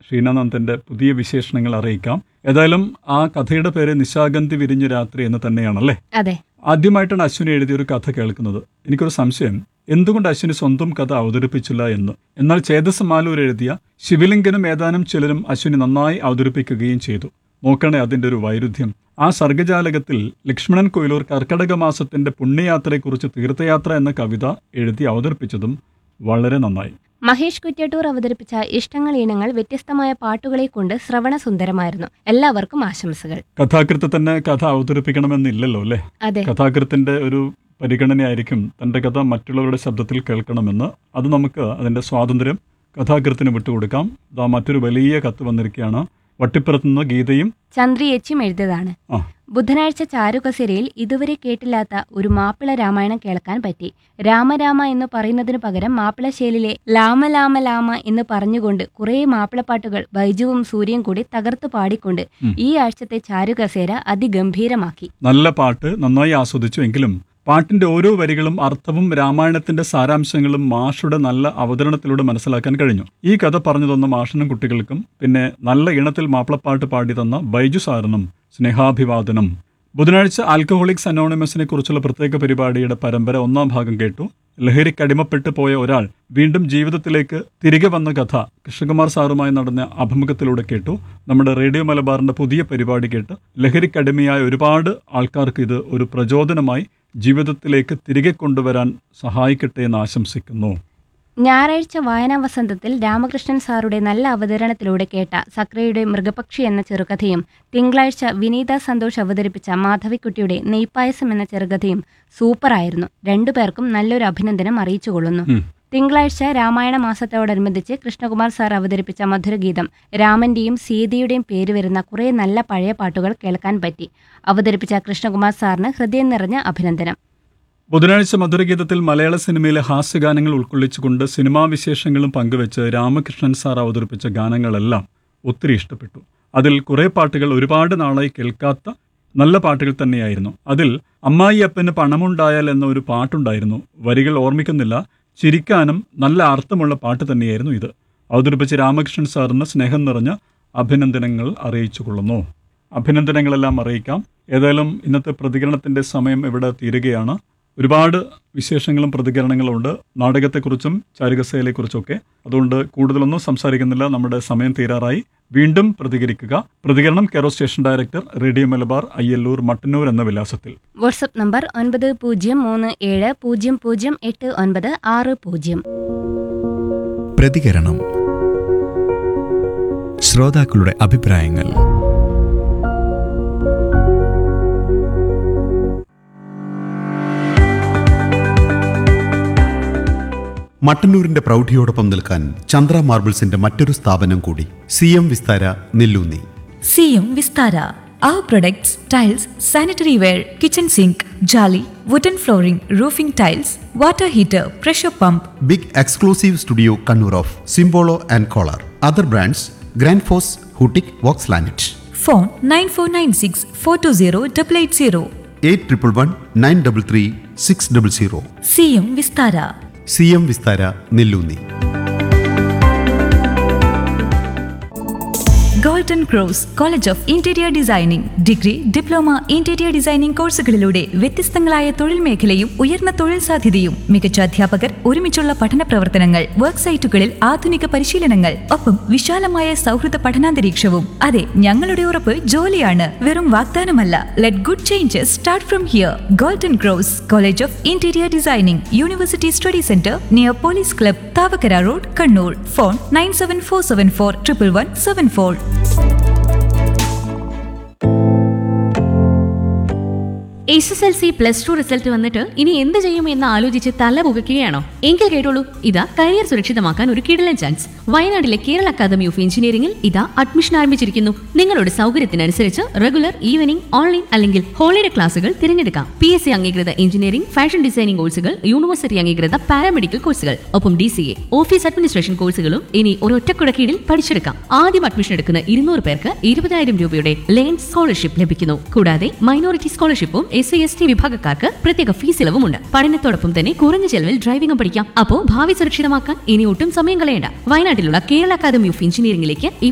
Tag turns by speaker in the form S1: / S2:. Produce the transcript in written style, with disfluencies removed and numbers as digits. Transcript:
S1: ഷീനാനന്ദൻ്റെ പുതിയ വിശേഷണങ്ങൾ അറിയിക്കാം. ഏതായാലും ആ കഥയുടെ പേര് നിശാഗന്ധി വിരിഞ്ഞു രാത്രി എന്ന് തന്നെയാണല്ലേ?
S2: അതെ.
S1: ആദ്യമായിട്ടാണ് അശ്വിനി എഴുതിയൊരു കഥ കേൾക്കുന്നത്. എനിക്കൊരു സംശയം, എന്തുകൊണ്ട് അശ്വിനി സ്വന്തം കഥ അവതരിപ്പിച്ചില്ല എന്ന്. എന്നാൽ ചേതസ് മാലൂർ എഴുതിയ ശിവലിംഗനും ഏതാനും ചിലരും അശ്വിനി നന്നായി അവതരിപ്പിക്കുകയും ചെയ്തു. നോക്കണേ അതിൻ്റെ ഒരു വൈരുദ്ധ്യം. ആ സർഗജാലകത്തിൽ ലക്ഷ്മണൻ കൊയിലൂർ കർക്കടക മാസത്തിന്റെ പുണ്യയാത്രയെക്കുറിച്ച് തീർത്ഥയാത്ര എന്ന കവിത എഴുതി അവതരിപ്പിച്ചതും വളരെ നന്നായി.
S2: മഹേഷ് കുറ്റ്യാട്ടൂർ അവതരിപ്പിച്ച ഇഷ്ടങ്ങൾ ഈണങ്ങൾ വ്യത്യസ്തമായ പാട്ടുകളെ കൊണ്ട് ശ്രവണസുന്ദരമായിരുന്നു. എല്ലാവർക്കും ആശംസകൾ.
S1: കഥാകൃത്ത് തന്നെ കഥ അവതരിപ്പിക്കണമെന്നില്ലല്ലോ അല്ലേ?
S2: അതെ.
S1: കഥാകൃത്തിന്റെ ഒരു പരിഗണനയായിരിക്കും തന്റെ കഥ മറ്റുള്ളവരുടെ ശബ്ദത്തിൽ കേൾക്കണമെന്ന്. അത് നമുക്ക് അതിന്റെ സ്വാതന്ത്ര്യം കഥാകൃത്തിന് വിട്ടുകൊടുക്കാം. ഇതാ മറ്റൊരു വലിയ കത്ത് വന്നിരിക്കുകയാണ്. വട്ടിപ്പുറത്ത് നിന്ന് ഗീതയും
S2: ചന്ദ്രിയച്ചും എഴുതിയതാണ്. ബുധനാഴ്ച ചാരുകസേരയിൽ ഇതുവരെ കേട്ടില്ലാത്ത ഒരു മാപ്പിള രാമായണം കേൾക്കാൻ പറ്റി. രാമരാമ എന്ന് പറയുന്നതിനു പകരം മാപ്പിള ശൈലിയിലെ ലാമ ലാമ ലാമ എന്ന് പറഞ്ഞുകൊണ്ട് കുറേ മാപ്പിളപ്പാട്ടുകൾ ബൈജുവും സൂര്യയും കൂടി തകർത്തു പാടിക്കൊണ്ട് ഈ ആഴ്ചത്തെ ചാരുകസേര അതിഗംഭീരമാക്കി.
S1: നല്ല പാട്ട്, നന്നായി ആസ്വദിച്ചു. എങ്കിലും പാട്ടിന്റെ ഓരോ വരികളും അർത്ഥവും രാമായണത്തിന്റെ സാരാംശങ്ങളും മാഷുടെ നല്ല അവതരണത്തിലൂടെ മനസ്സിലാക്കാൻ കഴിഞ്ഞു. ഈ കഥ പറഞ്ഞു തന്ന മാഷിനും കുട്ടികൾക്കും പിന്നെ നല്ല ഇണത്തിൽ മാപ്പിളപ്പാട്ട് പാടി തന്ന ബൈജു സാറിനും സ്നേഹാഭിവാദനം. ബുധനാഴ്ച ആൽക്കഹോളിക്സ് അനോണിമസിനെ കുറിച്ചുള്ള പ്രത്യേക പരിപാടിയുടെ പരമ്പര 1ാം ഭാഗം കേട്ടു. ലഹരിക്കടിമപ്പെട്ടു പോയ ഒരാൾ വീണ്ടും ജീവിതത്തിലേക്ക് തിരികെ വന്ന കഥ കൃഷ്ണകുമാർ സാറുമായി നടന്ന അഭിമുഖത്തിലൂടെ കേട്ടു. നമ്മുടെ റേഡിയോ മലബാറിന്റെ പുതിയ പരിപാടി കേട്ട് ലഹരിക്കടിമയായ ഒരുപാട് ആൾക്കാർക്ക് ഇത് ഒരു പ്രചോദനമായി ജീവിതത്തിലേക്ക് തിരികെ കൊണ്ടുവരാൻ സഹായിക്കട്ടെ എന്ന് ആശംസിക്കുന്നു.
S2: ഞായറാഴ്ച വായനാ വസന്തത്തിൽ രാമകൃഷ്ണൻ സാറുടെ നല്ല അവതരണത്തിലൂടെ കേട്ട സക്രയുടെ മൃഗപക്ഷി എന്ന ചെറുകഥയും തിങ്കളാഴ്ച വിനീത സന്തോഷ് അവതരിപ്പിച്ച മാധവിക്കുട്ടിയുടെ നെയ്പായസം എന്ന ചെറുകഥയും സൂപ്പറായിരുന്നു. രണ്ടുപേർക്കും നല്ലൊരു അഭിനന്ദനം അറിയിച്ചുകൊള്ളുന്നു. തിങ്കളാഴ്ച രാമായണ മാസത്തോടനുബന്ധിച്ച് കൃഷ്ണകുമാർ സാർ അവതരിപ്പിച്ച മധുരഗീതം രാമന്റെയും സീതയുടെയും പേര് വരുന്ന കുറേ നല്ല പഴയ പാട്ടുകൾ കേൾക്കാൻ പറ്റി. അവതരിപ്പിച്ച കൃഷ്ണകുമാർ സാറിന് ഹൃദയം നിറഞ്ഞ അഭിനന്ദനം.
S1: ബുധനാഴ്ച മധുരഗീതത്തിൽ മലയാള സിനിമയിലെ ഹാസ്യഗാനങ്ങൾ ഉൾക്കൊള്ളിച്ചുകൊണ്ട് സിനിമാ വിശേഷങ്ങളും പങ്കുവെച്ച് രാമകൃഷ്ണൻ സാർ അവതരിപ്പിച്ച ഗാനങ്ങളെല്ലാം ഒത്തിരി ഇഷ്ടപ്പെട്ടു. അതിൽ കുറേ പാട്ടുകൾ ഒരുപാട് നാളായി കേൾക്കാത്ത നല്ല പാട്ടുകൾ തന്നെയായിരുന്നു. അതിൽ അമ്മായി അപ്പന് പണമുണ്ടായാൽ എന്ന ഒരു പാട്ടുണ്ടായിരുന്നു. വരികൾ ഓർമ്മിക്കുന്നില്ല. ചിരിക്കാനും നല്ല അർത്ഥമുള്ള പാട്ട് തന്നെയായിരുന്നു ഇത്. അവതരിപ്പിച്ച രാമകൃഷ്ണൻ സാറിന് സ്നേഹം നിറഞ്ഞ അഭിനന്ദനങ്ങൾ അറിയിച്ചുകൊള്ളുന്നു. അഭിനന്ദനങ്ങളെല്ലാം അറിയിക്കാം. ഏതായാലും ഇന്നത്തെ പ്രതികരണത്തിൻ്റെ സമയം ഇവിടെ തീരുകയാണ്. ഒരുപാട് വിശേഷങ്ങളും പ്രതികരണങ്ങളും ഉണ്ട്, നാടകത്തെക്കുറിച്ചും ചാരുകസേലയെക്കുറിച്ചൊക്കെ. അതുകൊണ്ട് കൂടുതലൊന്നും സംസാരിക്കുന്നില്ല, നമ്മുടെ സമയം തീരാറായി. വീണ്ടും പ്രതികരിക്കുക. പ്രതികരണം care of station director, radio Malabar, Ayyallur, Mattannur എന്ന വിലാസത്തിൽ.
S2: WhatsApp number 9037008960.
S3: പ്രതികരണം. ശ്രോതാക്കളുടെ അഭിപ്രായങ്ങൾ.
S4: മട്ടന്നൂരിന്റെ പ്രൗഢിയോടൊപ്പം നിൽക്കാൻ ചന്ദ്ര മാർബിൾസിന്റെ മറ്റൊരു സ്ഥാപനം കൂടി, CM Vistara, Nelloonni.
S5: CM Vistara. Our products, tiles, sanitary ware, kitchen sink, jolly, wooden flooring, roofing tiles, water heater, pressure pump.
S4: Big exclusive studio Kannur of സിംബോളോ and collar. Other brands grand FOSS, ഹൂട്ടിക്, Woakes ലാനറ്റ്.
S5: Phone 9496 420 880.
S4: 8111933600.
S5: CM Vistara.
S4: CM Vistara, Nelloonni.
S5: Golden cross college of interior designing degree, diploma, interior designing കോഴ്സുകളിലൂടെ വ്യത്യസ്തങ്ങളായ തൊഴിൽ മേഖലയും ഉയർന്ന തൊഴിൽ സാധ്യതയും, മികച്ച അധ്യാപകർ, ഒരുമിച്ചുള്ള പഠന പ്രവർത്തനങ്ങൾ, വർക്ക് സൈറ്റുകളിൽ ആധുനിക പരിശീലനങ്ങൾ, ഒപ്പം വിശാലമായ സൗഹൃദ പഠനാന്തരീക്ഷവും. അതെ, ഞങ്ങളുടെ ഉറപ്പ് ജോലിയാണ്, വെറും വാഗ്ദാനമല്ല. Let good changes start from here. Golden cross college of interior designing, university study centre, near police club, Thavakkara road, Kannur. Phone 9747411174.
S6: SSLC +2 result വന്നിട്ട് ഇനി എന്ത് ചെയ്യും എന്ന് ആലോചിച്ച് തല പുകയ്ക്കുകയാണോ? എങ്കിൽ കേട്ടോളൂ, ഇതാ കരിയർ സുരക്ഷിതമാക്കാൻ ഒരു കിടിലൻ ചാൻസ്. വയനാട്ടിലെ കേരള അക്കാദമി ഓഫ് എഞ്ചിനീയറിംഗിൽ ഇതാ അഡ്മിഷൻ ആരംഭിച്ചിരിക്കുന്നു. നിങ്ങളുടെ സൗകര്യത്തിനനുസരിച്ച് റെഗുലർ, ഈവനിംഗ്, ഓൺലൈൻ അല്ലെങ്കിൽ ഹോളിഡേ ക്ലാസുകൾ തിരഞ്ഞെടുക്കാം. PSC അംഗീകൃത എഞ്ചിനീയറിംഗ്, ഫാഷൻ ഡിസൈനിംഗ് കോഴ്സുകൾ, യൂണിവേഴ്സിറ്റി അംഗീകൃത പാരാമെഡിക്കൽ കോഴ്സുകൾ, ഒപ്പം DCA, ഓഫീസ് അഡ്മിനിസ്ട്രേഷൻ കോഴ്സുകളും ഇനി ഒരൊറ്റക്കുട കീഴിൽ പഠിച്ചെടുക്കാം. ആദ്യം അഡ്മിഷൻ എടുക്കുന്ന 200 പേർക്ക് 20,000 രൂപയുടെ ലേൺ സ്കോളർഷിപ്പ് ലഭിക്കുന്നു. കൂടാതെ മൈനോറിറ്റി സ്കോളർഷിപ്പും SC/ST വിഭാഗക്കാർക്ക് പ്രത്യേക ഫീസ് ഇളവുമുണ്ട്. പഠനത്തോടൊപ്പം തന്നെ കുറഞ്ഞ ചെലവിൽ ഡ്രൈവിംഗും പഠിക്കാം. അപ്പോൾ ഭാവി സുരക്ഷിതമാക്കാൻ ഇനി ഒട്ടും സമയം കളയേണ്ട. വയനാട്ടിലുള്ള കേരള അക്കാദമി ഓഫ് എഞ്ചിനീയറിംഗിലേക്ക്